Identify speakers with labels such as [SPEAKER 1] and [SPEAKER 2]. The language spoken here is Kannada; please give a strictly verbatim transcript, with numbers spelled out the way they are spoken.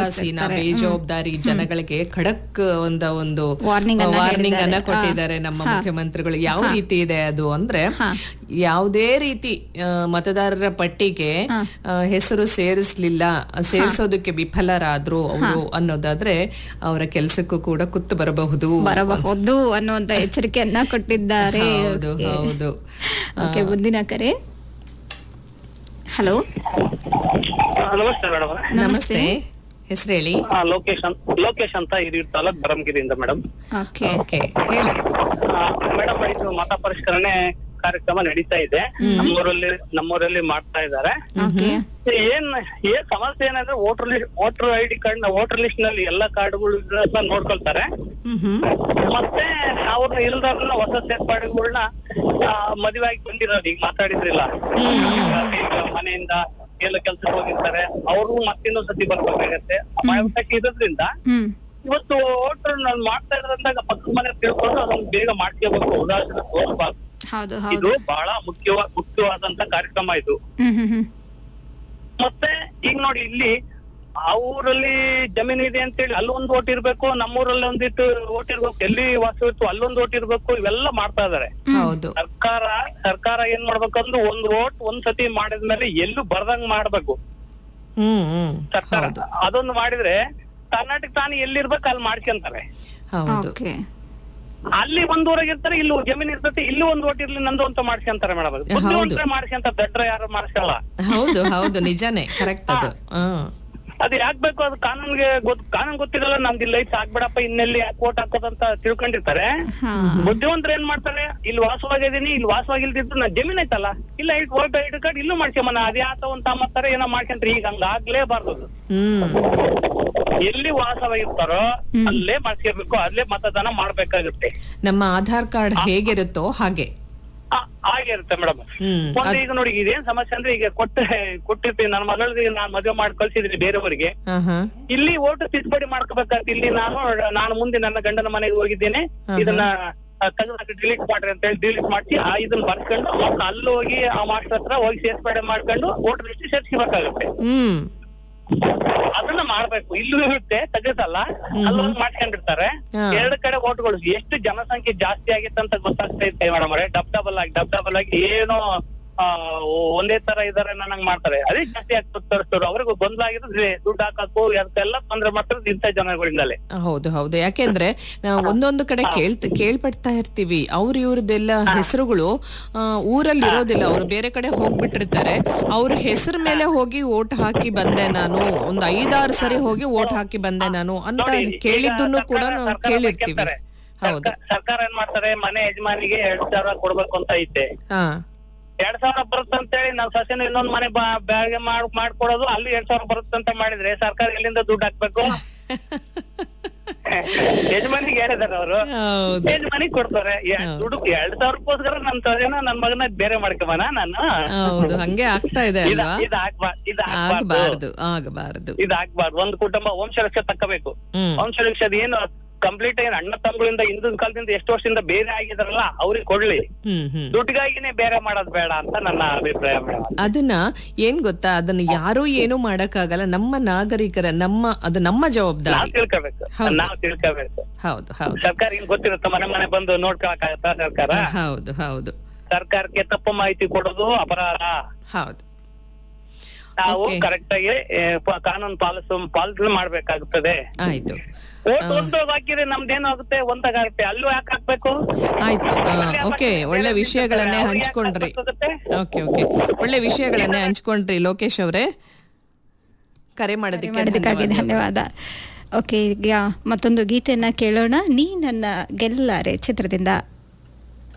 [SPEAKER 1] ಉದಾಸೀನ ಬೇಜವಾಬ್ದಾರಿ ಜನಗಳಿಗೆ ಖಡಕ್ ಒಂದ ಒಂದು
[SPEAKER 2] Warning ಅನ್ನ
[SPEAKER 1] ವಾರ್ನಿಂಗ್ ಅನ್ನ
[SPEAKER 2] ಹೇಳಿದ್ದಾರೆ.
[SPEAKER 1] ಕೊಟ್ಟಿದ್ದಾರೆ ನಮ್ಮ ಮುಖ್ಯಮಂತ್ರಿಗಳು. ಯಾವ ರೀತಿ ಇದೆ ಅದು ಅಂದ್ರೆ, ಯಾವುದೇ ರೀತಿ ಆ, ಮತದಾರರ ಪಟ್ಟಿಗೆ ಆ, ಹೆಸರು ಸೇರಿಸ್ಲಿಲ್ಲ, ಸೇರಿಸೋದಕ್ಕೆ ವಿಫಲರಾದ್ರು ಅವರು ಅನ್ನೋದಾದ್ರೆ ಅವರ ಕೆಲಸಕ್ಕೂ ಕೂಡ ಕುತ್ತು ಬರಬಹುದು
[SPEAKER 2] ಬರಬಹುದು ಅನ್ನುವಂತ ಎಚ್ಚರಿಕೆಯನ್ನ ಕೊಟ್ಟಿದ್ದಾರೆ.
[SPEAKER 1] ಹೌದು ಹೌದು.
[SPEAKER 2] ಓಕೆ, ಮುಂದಿನ ಕರೆ. ಹಲೋ,
[SPEAKER 3] ನಮಸ್ತೆ ಮೇಡಮ್.
[SPEAKER 1] ನಮಸ್ತೆ, ಹೆಸರು ಹೇಳಿ.
[SPEAKER 3] ಲೋಕೇಶ್ ಅಂತ ಲೋಕೇಶ್ ಅಂತ Hiriyur taluk ಬರಂಗಿರಿಯಿಂದ madam.
[SPEAKER 2] Okay
[SPEAKER 1] okay, ಹೇಳಿ.
[SPEAKER 3] ಮೇಡಮ್, ಇದು ಮತ ಪರಿಷ್ಕರಣೆ ಕಾರ್ಯಕ್ರಮ ನಡೀತಾ ಇದೆ ನಮ್ಮೂರಲ್ಲಿ ನಮ್ಮೂರಲ್ಲಿ ಮಾಡ್ತಾ ಇದ್ದಾರೆ.
[SPEAKER 2] ಓಕೆ,
[SPEAKER 3] ಏನ್ ಏನ್ ಸಮಸ್ಯೆ ಏನಂದ್ರೆ voter list voter I D card voter list ನಲ್ಲಿ ಎಲ್ಲಾ ಕಾರ್ಡ್ಗಳು ನೋಡ್ಕೊಳ್ತಾರೆ. ಮತ್ತೆ ಅವ್ರನ್ನ ಇಲ್ದವ್ರನ್ನ ಹೊಸ ಸೇರ್ಪಾಡುಗಳನ್ನ ಮದುವೆ ಆಗಿ ಬಂದಿರೋದು ಈಗ ಮಾತಾಡಿದ್ರಿಲ್ಲ, ಈಗ ಮನೆಯಿಂದ ಎಲ್ಲ ಕೆಲ್ಸಕ್ಕೆ ಹೋಗಿರ್ತಾರೆ, ಅವರು ಮತ್ತಿನ್ನೊಂದ್ ಸತಿ ಬರ್ಬೇಕಾಗತ್ತೆ. ಅವಕಾಶ ಇರೋದ್ರಿಂದ
[SPEAKER 2] ಹ್ಮ್
[SPEAKER 3] ಇವತ್ತು ವೋಟರ್ ನಾನು ಮಾಡ್ತಾ ಇರೋದ್ರಿಂದ ಪಕ್ಕದ ಮನೆ ತಿಳ್ಕೊಂಡು ಅದನ್ನ ಬೇಗ ಮಾಡ್ಕೋಬೇಕು, ಉದಾಸೀನ ತೋರಿಸಬಾರ್ದು.
[SPEAKER 2] ಹೌದು
[SPEAKER 3] ಇದು
[SPEAKER 2] ಹೌದು.
[SPEAKER 3] ಬಹಳ ಮುಖ್ಯವಾದ ಮುಖ್ಯವಾದಂತ ಕಾರ್ಯಕ್ರಮ ಇದು.
[SPEAKER 2] ಹ್ಮ್ ಹ್ಮ್ ಹ್ಮ್
[SPEAKER 3] ಮತ್ತೆ ಈಗ ನೋಡಿ, ಇಲ್ಲಿ ಆ ಊರಲ್ಲಿ ಜಮೀನ್ ಇದೆ ಅಂತೇಳಿ ಅಲ್ಲೊಂದು ಓಟ್ ಇರ್ಬೇಕು, ನಮ್ಮೂರಲ್ಲಿ ಒಂದಿಟ್ಟು ಓಟ್ ಇರ್ಬೇಕು, ಎಲ್ಲಿ ವಾಸ ಇತ್ತು ಅಲ್ಲೊಂದು ಓಟ್ ಇರ್ಬೇಕು, ಇವೆಲ್ಲ ಮಾಡ್ತಾ ಇದಾರೆ.
[SPEAKER 1] ಹೌದು.
[SPEAKER 3] ಸರ್ಕಾರ ಸರ್ಕಾರ ಏನ್ ಮಾಡ್ಬೇಕಂದ್ರೆ ಒಂದ್ ಓಟ್ ಒಂದ್ ಸತಿ ಮಾಡಿದ್ಮೇಲೆ ಎಲ್ಲೂ ಬರ್ದಂಗ್ ಮಾಡ್ಬೇಕು
[SPEAKER 1] ಹ್ಮ್ ಹ್ಮ್
[SPEAKER 3] ಸರ್ಕಾರ.
[SPEAKER 1] ಹೌದು
[SPEAKER 3] ಅದೊಂದು ಮಾಡಿದ್ರೆ ಕರ್ನಾಟಕ ತಾನು ಎಲ್ಲಿರ್ಬೇಕು ಅಲ್ಲಿ ಮಾಡ್ಕೊಂತಾರೆ.
[SPEAKER 1] ಹೌದು.
[SPEAKER 2] ಓಕೆ,
[SPEAKER 3] ಅಲ್ಲಿ ಒಂದ್ ಊರಾಗಿರ್ತಾರೆ, ಇಲ್ಲಿ ಜಮೀನ್ ಇರ್ತೈತಿ, ಇಲ್ಲಿ ಒಂದ್ ಓಟ್ ಇರ್ಲಿ ನಂದು ಅಂತ ಮಾಡ್ಸ್ಕೊಂತಾರೆ ಮೇಡಮ್. ಬುದ್ಧಿವಂತರೇ ಮಾಡ್ಸ್ಕೊಂತಾರೆ, ದಡ್ರ ಯಾರು ಮಾಡ್ಸಲ್ಲ.
[SPEAKER 1] ಹೌದು ಹೌದು, ನಿಜಾನೇ, ಕರೆಕ್ಟ್ ಅದು. ಹ್ಮ್
[SPEAKER 3] ಅದು ಯಾಕ್ ಬೇಕು, ಅದು ಕಾನೂನ್ಗೆ ಗೊತ್ತು, ಕಾನೂನ್ ಗೊತ್ತಿರಲ್ಲ, ನಮ್ದು ಇಲ್ಲ ಐತಿ ಆಗ್ಬೇಡಪ್ಪ, ಇನ್ನೆಲ್ಲಿ ಯಾಕೆ ಓಟ್ ಹಾಕೋದಂತ ತಿಳ್ಕೊಂಡಿರ್ತಾರೆ. ಬುದ್ಧಿವಂತರು ಏನ್ ಮಾಡ್ತಾರೆ, ಇಲ್ಲಿ ವಾಸವಾಗಿದ್ದೀನಿ, ಇಲ್ಲಿ ವಾಸವಾಗಿಲ್ದಿದ್ರು ನಾ ಜಮೀನ್ ಐತಲ್ಲ, ಇಲ್ಲ ಓಟ್ ಐಡಿ ಕಾರ್ಡ್ ಇಲ್ಲೂ ಮಾಡ್ಸ್ಕೊಂಬನ, ಅದೇ ಆತ ಒಂದ್ ತಾಮತ್ತಾರೆ ಏನೋ ಮಾಡ್ಕೊಂತಾರೆ. ಈಗ ಹಂಗ ಆಗ್ಲೇಬಾರ್ದು.
[SPEAKER 1] ಹ್ಮ್
[SPEAKER 3] ಎಲ್ಲಿ ವಾಸವಾಗಿರ್ತಾರೋ ಅಲ್ಲೇ ಮಾಡ್ಸ್ಕೊಬೇಕು, ಅಲ್ಲೇ ಮತದಾನ ಮಾಡ್ಬೇಕಾಗುತ್ತೆ.
[SPEAKER 1] ನಮ್ಮ ಆಧಾರ್ ಕಾರ್ಡ್ ಹೇಗಿರುತ್ತೋ ಹಾಗೆ.
[SPEAKER 3] ಆ, ಹಾಗೆ ಇರುತ್ತೆ ಮೇಡಮ್.
[SPEAKER 1] ಹ್ಮ್
[SPEAKER 3] ಒಂದು ಈಗ ನೋಡಿ, ಇದೇನ್ ಸಮಸ್ಯೆ ಅಂದ್ರೆ, ಈಗ ಕೊಟ್ಟ ಕೊಟ್ಟಿರ್ತೀನಿ ನನ್ನ ಮಗಳಿಗೆ, ನಾನ್ ಮದುವೆ ಮಾಡಿ ಕಳ್ಸಿದ್ರಿ ಬೇರೆಯವರಿಗೆ,
[SPEAKER 1] ಹಾ ಹಾ
[SPEAKER 3] ಇಲ್ಲಿ ಓಟು ತಿದ್ದುಪಡಿ ಮಾಡ್ಕೋಬೇಕಾದ್ರೆ ಇಲ್ಲಿ ನಾನು ನಾನು ಮುಂದೆ ನನ್ನ ಗಂಡನ ಮನೆಗೆ ಹೋಗಿದ್ದೇನೆ, ಇದನ್ನ ತೆಗೆದು ಡಿಲೀಟ್ ಮಾಡ್ರಿ ಅಂತ ಹೇಳಿ ಡಿಲೀಟ್ ಮಾಡಿಸಿ ಇದನ್ನ ಬರ್ಕೊಂಡು ಮತ್ತೆ ಅಲ್ಲಿ ಹೋಗಿ ಆ ಮಾಸ್ಟರ್ ಹತ್ರ ಹೋಗಿ ಸೇರ್ಪಡೆ ಮಾಡ್ಕೊಂಡು ವೋಟರ್ ಲಿಸ್ಟ್ ಸೇರ್ಸ್ಬೇಕಾಗುತ್ತೆ.
[SPEAKER 1] ಹ್ಮ್
[SPEAKER 3] ಅದನ್ನ ಮಾಡ್ಬೇಕು. ಇಲ್ಲೂ ಇರುತ್ತೆ, ತೆಗೆದಲ್ಲ ಅಲ್ಲೊಂದು ಮಾಡ್ಕೊಂಡಿರ್ತಾರೆ.
[SPEAKER 1] ಹಾ.
[SPEAKER 3] ಎರಡು ಕಡೆ ಓಟ್ಗಳು ಎಷ್ಟು ಜನಸಂಖ್ಯೆ ಜಾಸ್ತಿ ಆಗಿತ್ತು ಅಂತ ಗೊತ್ತಾಗ್ತಾ ಇತ್ತೆ ಮೇಡಮ್ ಅವರೇ. ಡಬ್ ಡಬಲ್ ಆಗಿ ಡಬ್ ಡಬಲ್ ಆಗಿ ಏನೋ ಆ ಒಂದೇ ತರ ಇದಾರೆ ನನಂಗ್ ಮಾಡ್ತಾರೆ. ಅದೇ ಜಾಸ್ತಿ ಆಗ್ತದೆ ತೋರಿಸ್ತವ್ರು. ಅವ್ರಿಗೂ ಗೊಂದಲಾಗಿದ್ರೆ ದುಡ್ಡು ಹಾಕಕ್ಕೂ ಅದಕ್ಕೆಲ್ಲ ತೊಂದ್ರೆ ಮಾಡ್ತಾರೆ ಇಂಥ ಜನಗಳಿಂದಲೇ.
[SPEAKER 1] ಹೌದು ಹೌದು, ಯಾಕೆಂದ್ರೆ ನಾವು ಒಂದೊಂದು ಕಡೆ ಕೇಳ್ತ ಕೇಳ್ಪಡ್ತಾ ಇರ್ತೀವಿ, ಅವ್ರ ಇವ್ರದ್ದೆಲ್ಲ ಹೆಸರುಗಳು ಊರಲ್ಲಿ ಇರೋದಿಲ್ಲ, ಅವ್ರು ಬೇರೆ ಕಡೆ ಹೋಗ್ಬಿಟ್ಟಿರ್ತಾರೆ. ಅವ್ರ ಹೆಸರು ಮೇಲೆ ಹೋಗಿ ಓಟ್ ಹಾಕಿ ಬಂದೆ ನಾನು, ಒಂದ್ ಐದಾರು ಸರಿ ಹೋಗಿ ಓಟ್ ಹಾಕಿ ಬಂದೆ ನಾನು ಅಂತ ಕೇಳಿದ್ದನ್ನು ಕೂಡ ನಾವು ಕೇಳಿರ್ತೀವಿ. ಹೌದು.
[SPEAKER 3] ಸರ್ಕಾರ ಏನ್ ಮಾಡ್ತಾರೆ, ಮನೆ ಯಜಮಾನಿಗೆ ಎರಡ್ ಸಾವಿರ ಕೊಡ್ಬೇಕು ಅಂತ ಐತೆ.
[SPEAKER 1] ಹಾ
[SPEAKER 3] ಎರಡ್ ಸಾವಿರ ಬರುತ್ತೆ ಅಂತ ಹೇಳಿ ನಾವ್ ಸಸ್ಯನ ಇನ್ನೊಂದ್ ಮನೆ ಬ್ಯಾಗ್ ಮಾಡ್ ಮಾಡ್ಕೊಡೋದು, ಅಲ್ಲಿ ಎರಡ್ ಸಾವಿರ ಬರುತ್ತೆ ಅಂತ ಮಾಡಿದ್ರೆ ಸರ್ಕಾರ ಎಲ್ಲಿಂದ ದುಡ್ಡು ಹಾಕ್ಬೇಕು? ಯಜಮಾನಿಗೆ ಹೇಳಿದಾರೆ ಅವರು, ಯಜಮಾನಿಗೆ ಕೊಡ್ತಾರೆ ದುಡ್ಡು. ಎರಡ್ ಸಾವಿರಕ್ಕೋಸ್ಕರ ನನ್ ಸೊಸೆನ ನನ್ ಮಗನ ಬೇರೆ ಮಾಡ್ಕೊಬನ ನಾನು?
[SPEAKER 1] ಹೌದು, ಹಂಗೆ ಆಗ್ತಾ ಇದೆ ಅಲ್ವಾ?
[SPEAKER 3] ಇದು ಆಗ್ಬಾರ್ದು
[SPEAKER 1] ಆಗಬಾರ್ದು ಆಗಬಾರ್ದು
[SPEAKER 3] ಇದು ಆಗ್ಬಾರ್ದು. ಒಂದು ಕುಟುಂಬ ವಂಶರಕ್ಷೆ ತಕ್ಕಬೇಕು. ವಂಶರಕ್ಷೆ ಏನು ಕಂಪ್ಲೀಟ್ ಏನ್ ಅಣ್ಣ ತಮ್ಮಗಳಿಂದ ಹಿಂದಿನ ಕಾಲದಿಂದ ಎಷ್ಟು ವರ್ಷದಿಂದ ಬೇರೆ ಆಗಿದಾರಲ್ಲ ಅವ್ರಿಗೆ ಕೊಡ್ಲಿ, ದುಡ್ಡಿಗಾಗಿನೇ ಬೇರೆ ಮಾಡೋದ್ ಬೇಡ ಅಂತ ನನ್ನ ಅಭಿಪ್ರಾಯ ಮೇಡಮ್.
[SPEAKER 1] ಅದನ್ನ ಏನ್ ಗೊತ್ತಾ, ಅದನ್ನ ಯಾರು ಏನು ಮಾಡಕ್ಕಾಗಲ್ಲ, ನಮ್ಮ ನಾಗರಿಕರ ನಮ್ಮ ಅದು ನಮ್ಮ ಜವಾಬ್ದಾರಿ.
[SPEAKER 3] ತಿಳ್ಕೋಬೇಕು, ನಾವ್ ತಿಳ್ಕೋಬೇಕು.
[SPEAKER 1] ಹೌದು ಹೌದು.
[SPEAKER 3] ಸರ್ಕಾರ ಹಿಂಗ್ ಗೊತ್ತಿರುತ್ತೆ, ಮನೆ ಮನೆ ಬಂದು ನೋಡ್ಕೊಳಕ್ಕಾಗತ್ತಾ ಸರ್ಕಾರ?
[SPEAKER 1] ಹೌದು ಹೌದು.
[SPEAKER 3] ಸರ್ಕಾರಕ್ಕೆ ತಪ್ಪು ಮಾಹಿತಿ ಕೊಡೋದು ಅಪರಾಧ.
[SPEAKER 1] ಹೌದು.
[SPEAKER 3] ನಾವು ಕರೆಕ್ಟ್ ಆಗಿ ಕಾನೂನು ಪಾಲಿಸ ಪಾಲನೆ ಮಾಡ್ಬೇಕಾಗುತ್ತದೆ.
[SPEAKER 1] ಆಯ್ತು.
[SPEAKER 3] ಓಟ್ ಒಂದೋಗ್ ಹಾಕಿದ್ರೆ ನಮ್ದೇನಾಗುತ್ತೆ, ಒಂದಾಗುತ್ತೆ, ಅಲ್ಲೂ ಯಾಕೆ ಹಾಕ್ಬೇಕು?
[SPEAKER 1] ಆಯ್ತು. ಓಕೆ, ಒಳ್ಳೆ ವಿಷಯಗಳನ್ನೇ ಹಂಚ್ಕೊಂಡ್ರಿ. ಓಕೆ ಓಕೆ, ಒಳ್ಳೆ ವಿಷಯಗಳನ್ನೇ ಹಂಚ್ಕೊಂಡ್ರಿ ಲೋಕೇಶ್ ಅವರೇ. ಕರೆ ಮಾಡೋದಕ್ಕೆ
[SPEAKER 2] ಧನ್ಯವಾದ. ಓಕೆ, ಈಗ ಮತ್ತೊಂದು ಗೀತೆಯನ್ನ ಕೇಳೋಣ. ನೀ ನನ್ನ ಗೆಲ್ಲಾರೆ ಚಿತ್ರದಿಂದ